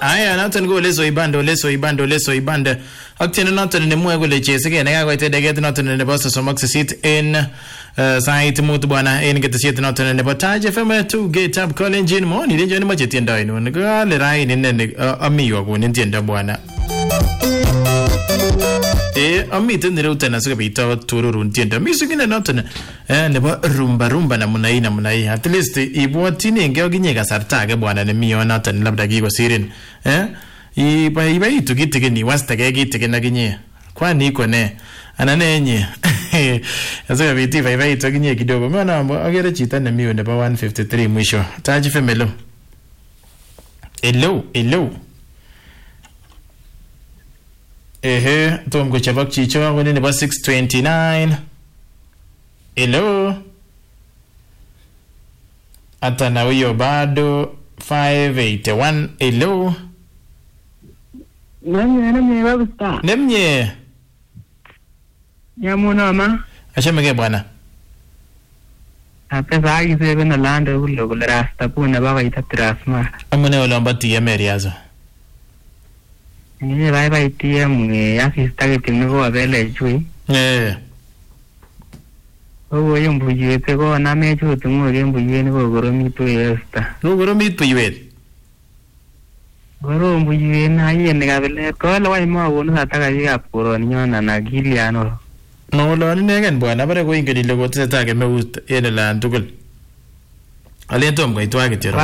Aya noton ko leso ibando ak tiene noton ne mwe kole chesike ne kakoite deket noton nebo 38 en sait mut bwana en ketesiet noton nebo Taj FM 2 Gate Up Kalenjin mo ni denjo ni mache tiendo ino ne kale rai ni ne amiyo ko ni tiendo bwana amiten nireuta sikobit tururun tiendo misingine noton nebo rumba namna hii at least ibwatini ngeoginye kasarta age bwana nemiyo noton labda kikosirin ibaitu kitigin iwastege kitigin aginye kwani iko ne anane enye sikobit ibaitu aginye kidogo ngona agere chito nemiyo nebo 153 mwisho Taj FM hello tom ko chabak chicho wani nebo 629 hello atana huyo bado 581 hello Nemye babsta nemye yamuna ma ashemege bwana apesa akisebe na landa kule rasta puna baba itatrasma amune olomba tiemeriazo ni bye TM asista ke tingo abele chui owo yumbuye ko na me chu tungo yumbuye ni ko goromit yesta no goromit puyet gorombuye na yene kabele ko lo wai mo wonu ataka yap koron nyona na giliano no lo negen bwana bare ko ingedi lo goteta ke meut ene la tugul alentom ko itwa kitero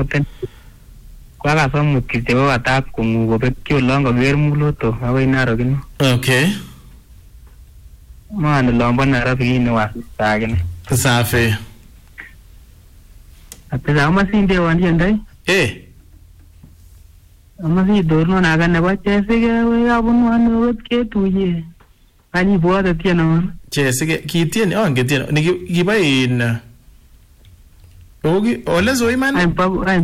Kwa samut kitebo atak kungu bekyo longo ger muloto awai naro kinu. Okay. Maana lomba naro bigini wasista gini. Safi. Apesa amasinde wandi ndai? Amasi dorno naga nebo chesige we abunu anu wet ketuye. Ani bwate tieno. Chesige kitien ongetien nikibain. Ogi olezo iman. I'm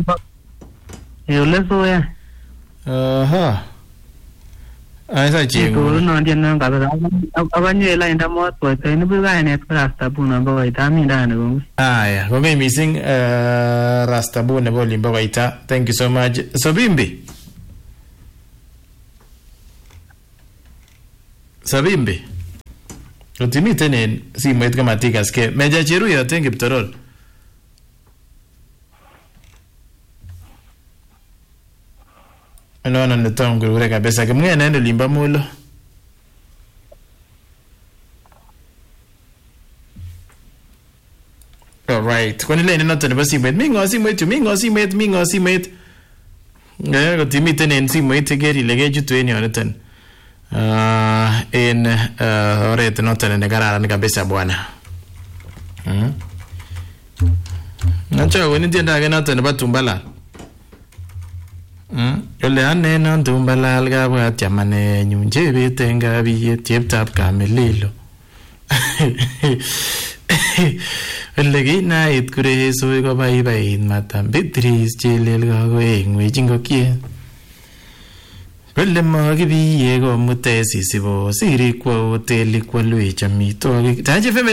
Leso ya. Aha. Aisa chingu. Itu no dia nang kata abanye la inda mo to te ni buga ne rasta buna ba ita mi da ne. Aya, go missing rasta buna bo limba ba ita. Thank you so much. Sabimbi. Utimite ne si mwet kama tikas ke meja chiru ya tengi ptorol. No netongo ure kabisa kimwe nendo limba mulo all right kwani lene noto nebo simet mingo simet ko timiten en simet geri lege jutu en yonetan en oret noto ne kararan kabisa bwana nacho woni tienda age noto nebo Tumbala Yole ane non Tumbalal kabwa chamane nyun chebet en kabiyet cheptab Kamililo Ole kinait kuresoi kobaibait matam Beatrice chelel kakoek ngwech ingokye Kole makibiye komute sisibo siri kwa hoteli kwa lwech amitwogik Taj FM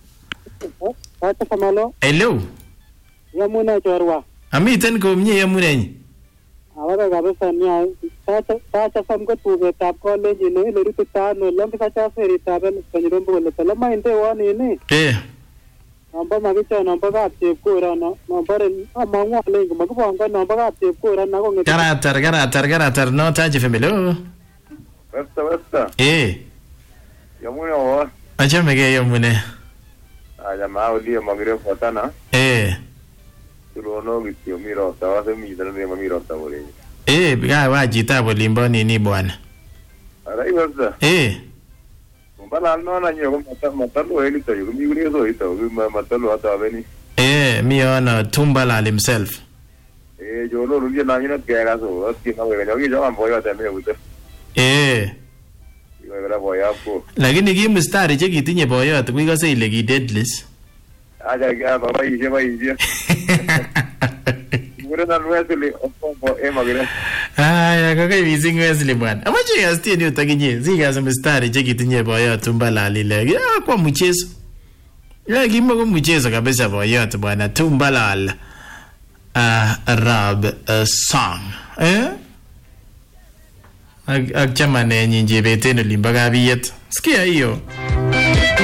hello Yamuna chorwa amiten komye yamunenyi Awara kabisa nia sasa samko tugetab Kalenjin ne le rutano lambi sacha feri tabel kanyirombo le salama inte wani ne namba magicha namba kapche kora no namba amangwa lengo magubanga namba kapche kora na ko Garatar no Taj FM Westa Yamune wa Achemege yamune Jamaa ulie magire fotana Tulono gitio miro sawa se mi dana ne miro tawole biga wajita bolimbo nini bwana Ara iwasa Tumbala no na nyo matalo eli to yugo mi gure so ito matalo ata beni miona Tumbala himself yo lo ruye na mina kera so ati na wewe nyogi jamaa boyo ata me uta yo era boya po lakini ki mstari che kitinye boyot kuikose ile ki deadless aja baba yije Mure na Wesley opo magire aya kaka missing Wesley bwana amache yastie utakinye zikaza mstari che kitinye boyot Tumbala lile kwa mchezo kimo kwa mchezo kabisa boyot bwana Tumbala Arab song ak chamanenyin Chebet en olimbo Kapiyet. Sikia hiyo.